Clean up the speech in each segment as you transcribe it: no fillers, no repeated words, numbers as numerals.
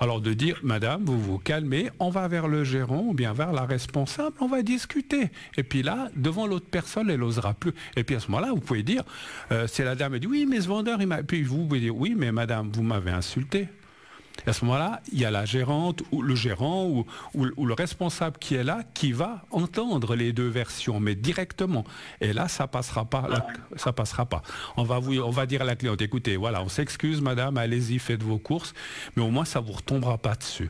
Alors de dire, madame, vous vous calmez, on va vers le gérant ou bien vers la responsable, on va discuter. Et puis là, devant l'autre personne, elle n'osera plus. Et puis à ce moment-là, vous pouvez dire, c'est la dame, elle dit, oui, mais ce vendeur, il m'a... Puis vous pouvez dire, oui, mais madame, vous m'avez insulté. Et à ce moment-là, il y a la gérante ou le gérant ou le responsable qui est là qui va entendre les deux versions, mais directement. Et là, ça passera pas. Ça passera pas. On va dire à la cliente, écoutez, voilà, on s'excuse, madame, allez-y, faites vos courses, mais au moins ça vous retombera pas dessus.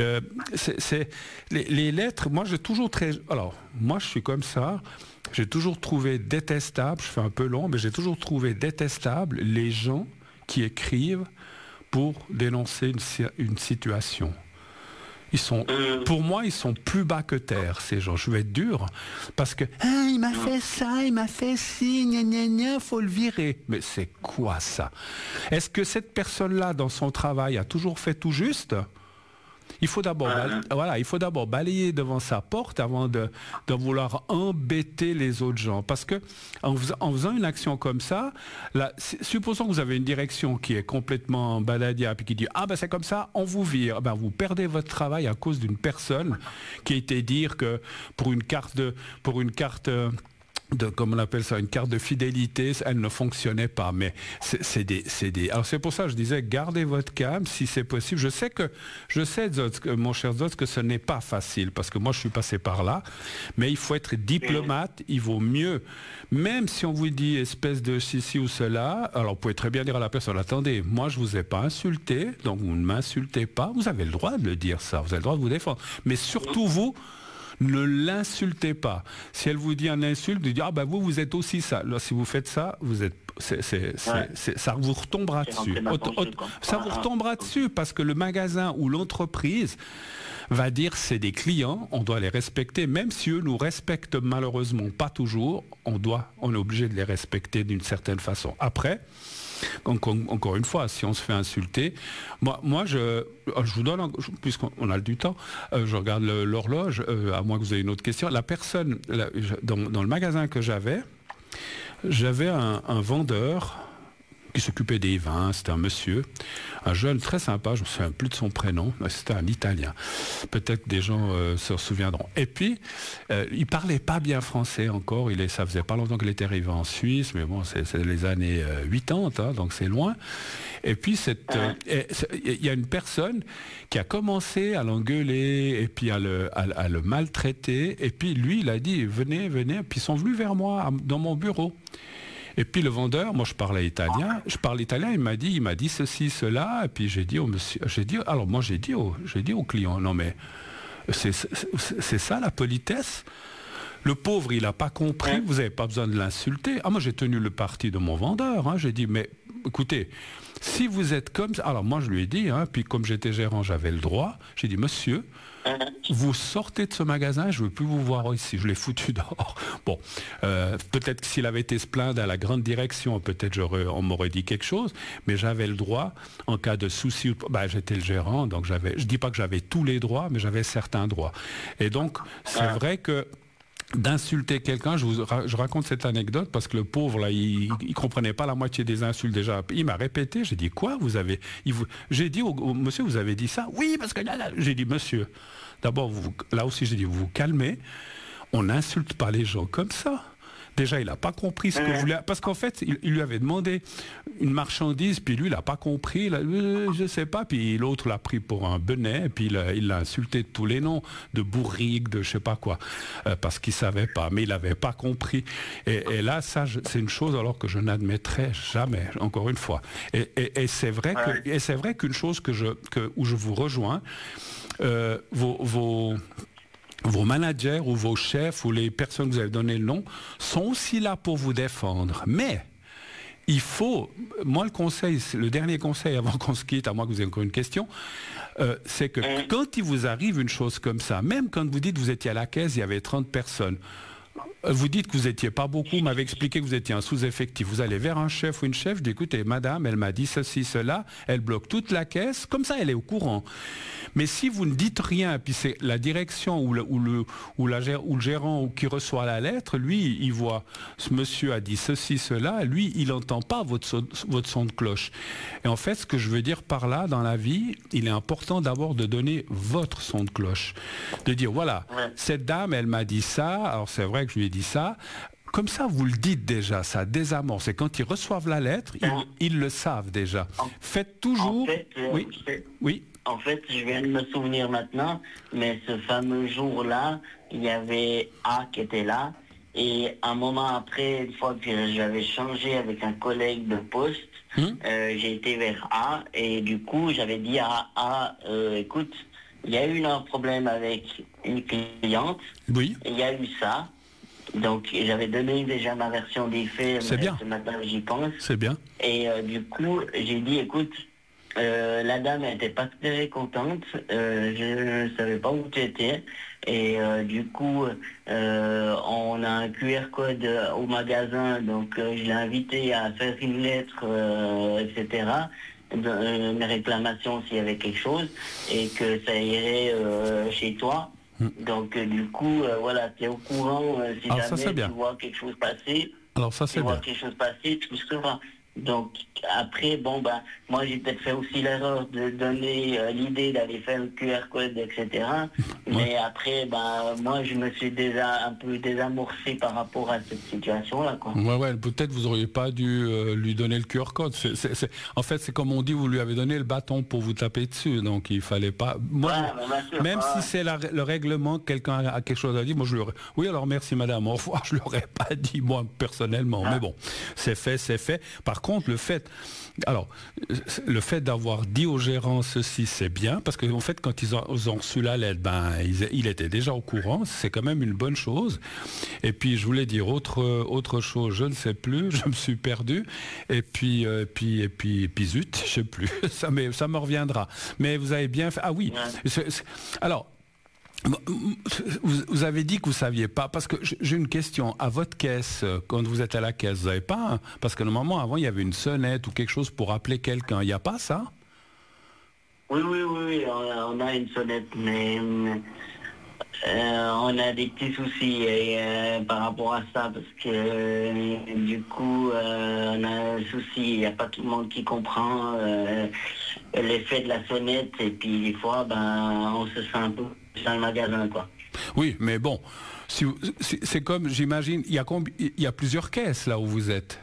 Les lettres. Moi, moi, je suis comme ça. J'ai toujours trouvé détestable. Je fais un peu long, mais j'ai toujours trouvé détestable les gens qui écrivent pour dénoncer une situation. Pour moi, ils sont plus bas que terre, ces gens. Je vais être dur, parce que il m'a fait ça, il m'a fait ci, gna gna gna, faut le virer. Mais c'est quoi ça? Est-ce que cette personne-là, dans son travail, a toujours fait tout juste? Il faut d'abord balayer devant sa porte avant de vouloir embêter les autres gens. Parce que en faisant une action comme ça, supposons que vous avez une direction qui est complètement baladiable et qui dit c'est comme ça, on vous vire. Vous perdez votre travail à cause d'une personne qui a été dire que pour une carte comme on appelle ça, une carte de fidélité, elle ne fonctionnait pas. Mais alors c'est pour ça que je disais, gardez votre calme si c'est possible. Je sais, mon cher Zotz, que ce n'est pas facile, parce que moi je suis passé par là, mais il faut être diplomate, il vaut mieux. Même si on vous dit espèce de ceci ou cela, alors vous pouvez très bien dire à la personne, attendez, moi je vous ai pas insulté, donc vous ne m'insultez pas, vous avez le droit de le dire ça, vous avez le droit de vous défendre. Mais surtout vous, ne l'insultez pas. Si elle vous dit un insulte, vous dites vous êtes aussi ça. Alors, si vous faites ça, ça vous retombera dessus. Ça vous retombera dessus parce que le magasin ou l'entreprise va dire c'est des clients, on doit les respecter, même si eux nous respectent malheureusement pas toujours, on est obligé de les respecter d'une certaine façon. Après, encore une fois, si on se fait insulter, moi je vous donne, puisqu'on a du temps, je regarde l'horloge, à moins que vous ayez une autre question. La personne, dans le magasin que j'avais un vendeur qui s'occupait des vins, c'était un monsieur, un jeune très sympa, je ne me souviens plus de son prénom, mais c'était un Italien. Peut-être des gens se souviendront. Et puis, il parlait pas bien français encore, ça faisait pas longtemps qu'il était arrivé en Suisse, mais bon, c'est les années 80, donc c'est loin. Et puis, il y a une personne qui a commencé à l'engueuler, et puis à le maltraiter, et puis lui, il a dit, venez, puis ils sont venus vers moi, dans mon bureau. Et puis le vendeur, moi je parle italien, il m'a dit ceci, cela, et puis j'ai dit au monsieur, j'ai dit au client, non mais c'est ça la politesse. Le pauvre, il n'a pas compris, vous n'avez pas besoin de l'insulter. Moi j'ai tenu le parti de mon vendeur, j'ai dit mais écoutez, si vous êtes comme ça, alors moi je lui ai dit, puis comme j'étais gérant, j'avais le droit, j'ai dit monsieur, vous sortez de ce magasin, je ne veux plus vous voir ici, je l'ai foutu dehors. Bon, peut-être que s'il avait été se plaindre à la grande direction, peut-être on m'aurait dit quelque chose, mais j'avais le droit, en cas de souci, j'étais le gérant, donc je ne dis pas que j'avais tous les droits, mais j'avais certains droits. Et donc, c'est vrai que d'insulter quelqu'un, je raconte cette anecdote parce que le pauvre là, il comprenait pas la moitié des insultes déjà. Il m'a répété, j'ai dit quoi j'ai dit au monsieur, vous avez dit ça? Oui, parce que j'ai dit monsieur, d'abord là aussi j'ai dit vous vous calmez, on n'insulte pas les gens comme ça. Déjà, il n'a pas compris ce que vous voulez. Parce qu'en fait, il lui avait demandé une marchandise, puis lui, il n'a pas compris. Je ne sais pas. Puis l'autre l'a pris pour un benet, puis il l'a insulté de tous les noms, de bourrique, de je ne sais pas quoi, parce qu'il ne savait pas. Mais il n'avait pas compris. Et là, ça, c'est une chose alors que je n'admettrai jamais, encore une fois. Et c'est vrai qu'une chose où je vous rejoins, vos managers ou vos chefs ou les personnes que vous avez donné le nom sont aussi là pour vous défendre. Mais il faut, moi le dernier conseil avant qu'on se quitte, à moins que vous ayez encore une question, c'est que quand il vous arrive une chose comme ça, même quand vous dites que vous étiez à la caisse, il y avait 30 personnes, Vous dites que vous n'étiez pas beaucoup, vous m'avez expliqué que vous étiez un sous-effectif. Vous allez vers un chef ou une chef, je dis écoutez, madame, elle m'a dit ceci, cela, elle bloque toute la caisse, comme ça elle est au courant. Mais si vous ne dites rien, puis c'est la direction ou le gérant qui reçoit la lettre, lui, il voit, ce monsieur a dit ceci, cela, lui, il n'entend pas votre son de cloche. Et en fait, ce que je veux dire par là, dans la vie, il est important d'abord de donner votre son de cloche. De dire, voilà, cette dame, elle m'a dit ça, alors c'est vrai que je lui ai dit ça. Comme ça, vous le dites déjà, ça désamorce. Et quand ils reçoivent la lettre, ils le savent déjà. Faites toujours... En fait, oui. En fait, je viens de me souvenir maintenant, mais ce fameux jour-là, il y avait A qui était là. Et un moment après, une fois que j'avais changé avec un collègue de poste, j'ai été vers A. Et du coup, j'avais dit à A, écoute, il y a eu un problème avec une cliente. Oui. Il y a eu ça. Donc, j'avais donné déjà ma version des faits. C'est bien. Ce matin, j'y pense. C'est bien. Et du coup, j'ai dit, écoute, la dame n'était pas très contente. Je ne savais pas où tu étais. Et du coup, on a un QR code au magasin. Donc, je l'ai invité à faire une lettre, etc. Une réclamation s'il y avait quelque chose. Et que ça irait chez toi. Donc du coup, voilà, tu es au courant si jamais tu vois quelque chose passer. Alors ça c'est bien. Quelque chose passer, tu seras. Donc après, bon ben, moi j'ai peut-être fait aussi l'erreur de donner l'idée d'aller faire le QR code, etc. Mais après, ben moi je me suis déjà un peu désamorcé par rapport à cette situation-là, quoi. Ouais, peut-être vous auriez pas dû lui donner le QR code. En fait, c'est comme on dit, vous lui avez donné le bâton pour vous taper dessus, donc il fallait pas. Moi, même si c'est le règlement, quelqu'un a quelque chose à dire, moi je lui aurais. Oui, alors merci madame, au revoir. Je l'aurais pas dit moi personnellement, mais bon, c'est fait, c'est fait. Par contre, le fait d'avoir dit au gérant ceci, c'est bien, parce qu'en fait, quand ils ont reçu la lettre, il était déjà au courant, c'est quand même une bonne chose. Et puis, je voulais dire autre chose, je ne sais plus, je me suis perdu. Et puis zut, je sais plus, ça me reviendra. Mais vous avez bien fait. Ah oui, alors, vous avez dit que vous ne saviez pas, parce que j'ai une question. À votre caisse, quand vous êtes à la caisse, vous n'avez pas, parce que normalement, avant, il y avait une sonnette ou quelque chose pour appeler quelqu'un. Il n'y a pas ça? Oui, on a une sonnette, mais on a des petits soucis par rapport à ça, parce que du coup, on a un souci, il n'y a pas tout le monde qui comprend l'effet de la sonnette, et puis des fois, on se sent un peu dans le magasin, quoi. Oui, mais bon, c'est comme, j'imagine, il y a plusieurs caisses là où vous êtes.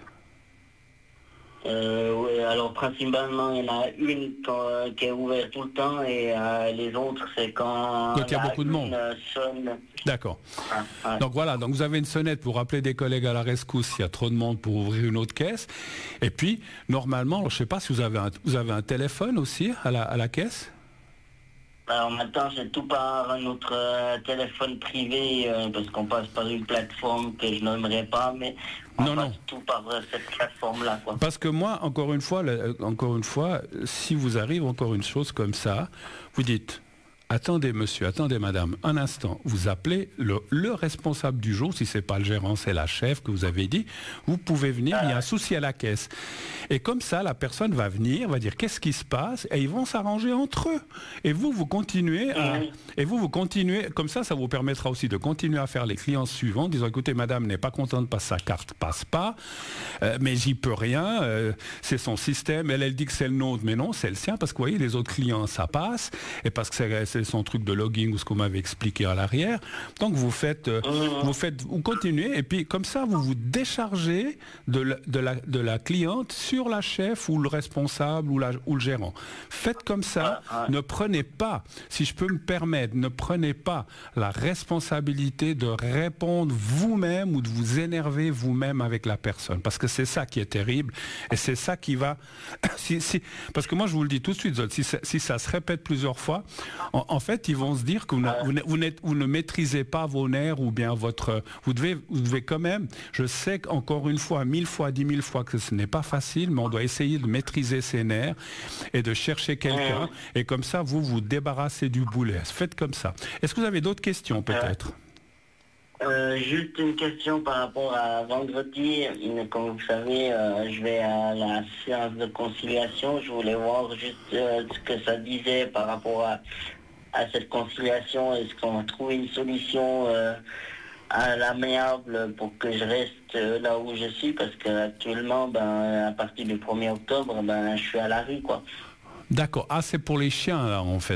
Oui, alors principalement, il y en a une qui est ouverte tout le temps, et les autres, c'est quand il y a beaucoup de monde. Sonne. D'accord. Donc voilà, donc vous avez une sonnette pour appeler des collègues à la rescousse s'il y a trop de monde pour ouvrir une autre caisse. Et puis, normalement, alors, je ne sais pas si vous avez un téléphone aussi à la caisse. Alors maintenant, c'est tout par notre téléphone privé, parce qu'on passe par une plateforme que je nommerai pas, mais on passe tout par cette plateforme-là, quoi. Parce que moi, encore une fois, si vous arrive encore une chose comme ça, vous dites... Attendez monsieur, attendez madame, un instant, vous appelez le responsable du jour, si c'est pas le gérant, c'est la chef que vous avez dit, vous pouvez venir, il y a un souci à la caisse. Et comme ça, la personne va venir, va dire qu'est-ce qui se passe, et ils vont s'arranger entre eux. Et vous continuez comme ça vous permettra aussi de continuer à faire les clients suivants, disant écoutez madame n'est pas contente parce que sa carte passe pas, mais j'y peux rien, c'est son système, elle dit que c'est le nôtre, mais non, c'est le sien, parce que vous voyez, les autres clients ça passe, et parce que c'est son truc de logging ou ce qu'on m'avait expliqué à l'arrière. Donc vous continuez et puis comme ça vous vous déchargez de la cliente sur la chef ou le responsable ou le gérant. Faites comme ça, ne prenez pas, si je peux me permettre, ne prenez pas la responsabilité de répondre vous-même ou de vous énerver vous-même avec la personne, parce que c'est ça qui est terrible et c'est ça qui va parce que moi je vous le dis tout de suite, si ça se répète plusieurs fois, en fait, ils vont se dire que vous ne maîtrisez pas vos nerfs ou bien vous devez quand même, je sais qu'encore une fois, 1000 fois, 10 000 fois que ce n'est pas facile, mais on doit essayer de maîtriser ses nerfs et de chercher quelqu'un. Et comme ça, vous débarrassez du boulet. Faites comme ça. Est-ce que vous avez d'autres questions peut-être? Juste une question par rapport à vendredi. Comme vous savez, je vais à la séance de conciliation. Je voulais voir juste ce que ça disait par rapport à cette conciliation. Est-ce qu'on va trouver une solution à l'amiable pour que je reste là où je suis? Parce qu'actuellement, à partir du 1er octobre, je suis à la rue, quoi. D'accord. Ah, c'est pour les chiens, là, en fait.